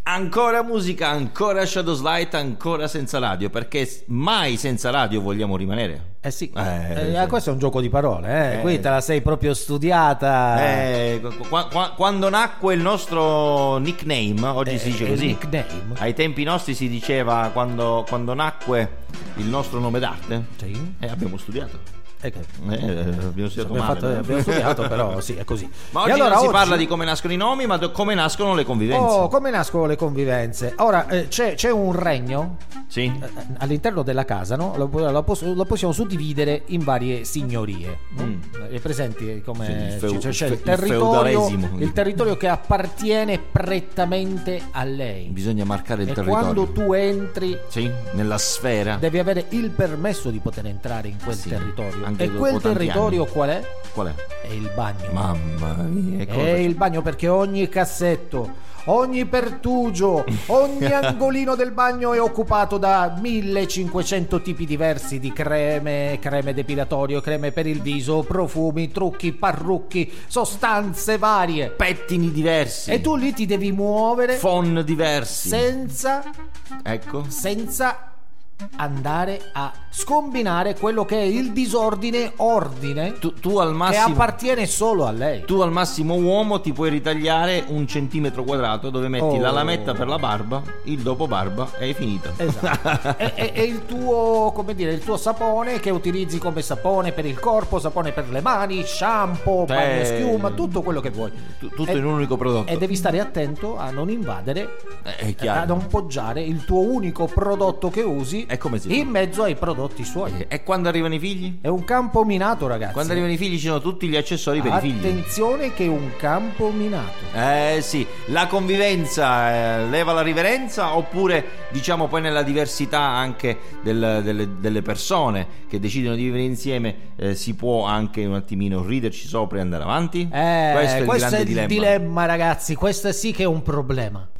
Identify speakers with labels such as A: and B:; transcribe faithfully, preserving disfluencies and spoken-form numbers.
A: Ancora musica, ancora Shadows Light, ancora senza radio, perché mai senza radio vogliamo rimanere.
B: Eh sì,
A: eh,
B: eh,
A: sì.
B: Questo è un gioco di parole, eh.
A: eh.
B: Qui te la sei proprio studiata.
A: Eh, qu- qu- quando nacque il nostro nickname, oggi
B: eh,
A: si dice
B: il
A: così.
B: Nickname.
A: Ai tempi nostri si diceva quando, quando nacque il nostro nome d'arte.
B: Sì.
A: E abbiamo studiato.
B: Eh, che...
A: Eh, abbiamo studiato
B: abbiamo,
A: male,
B: fatto,
A: no?
B: abbiamo studiato, però sì, è così.
A: Ma oggi
B: e allora,
A: non si
B: oggi...
A: parla di come nascono i nomi, ma di come nascono le convivenze.
B: Oh, come nascono le convivenze? Ora eh, c'è, c'è un regno.
A: Sì.
B: eh, all'interno della casa, no? Lo, lo, poss- lo possiamo suddividere in varie signorie. No?
A: Mm.
B: È presenti come
A: Sì, il feu-
B: c'è, c'è
A: il
B: il,
A: fe- il
B: territorio,
A: feudalesimo.
B: il territorio che appartiene prettamente a lei.
A: Bisogna marcare il
B: E
A: territorio.
B: quando tu entri,
A: Sì, nella sfera.
B: devi avere il permesso di poter entrare in quel
A: Sì,
B: territorio.
A: anche
B: E
A: dopo
B: quel
A: tanti
B: territorio
A: anni.
B: qual è?
A: Qual è?
B: È il bagno.
A: Mamma mia,
B: È
A: cosa
B: il bagno, perché ogni cassetto, ogni pertugio, ogni angolino del bagno è occupato da millecinquecento tipi diversi di creme, creme depilatorio, creme per il viso, profumi, trucchi, parrucchi, sostanze varie.
A: pettini diversi.
B: E tu lì ti devi muovere
A: Fon diversi.
B: senza
A: Ecco.
B: senza andare a scombinare quello che è il disordine ordine
A: Tu, tu al
B: che
A: massimo
B: appartiene solo a lei.
A: Tu al massimo uomo ti puoi ritagliare un centimetro quadrato dove metti
B: Oh.
A: la lametta per la barba, il dopo barba e hai finito.
B: Esatto. e, e- e il tuo, come dire, il tuo sapone che utilizzi come sapone per il corpo, sapone per le mani, shampoo, bagno
A: Eh,
B: schiuma, tutto quello che vuoi.
A: Tu- tutto
B: E-
A: in un unico prodotto.
B: E devi stare attento a non invadere,
A: Eh, è chiaro.
B: a non poggiare il tuo unico prodotto che usi
A: E come si fa?
B: in mezzo ai prodotti suoi.
A: E quando arrivano i figli?
B: È un campo minato, ragazzi.
A: Quando arrivano i figli ci sono tutti gli accessori per i figli.
B: Attenzione che è un campo minato.
A: Eh sì, la convivenza eh, leva la riverenza, oppure diciamo poi nella diversità anche del- delle, delle persone che decidono di vivere insieme eh, si può anche un attimino riderci sopra e andare avanti?
B: Eh,
A: questo è il
B: questo
A: grande
B: è il
A: dilemma.
B: dilemma, ragazzi. Questo sì che è un problema.